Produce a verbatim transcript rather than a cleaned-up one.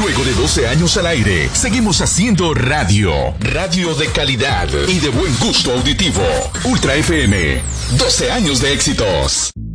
Luego de doce años al aire, seguimos haciendo radio. Radio de calidad y de buen gusto auditivo. Ultra F M. doce años de éxitos.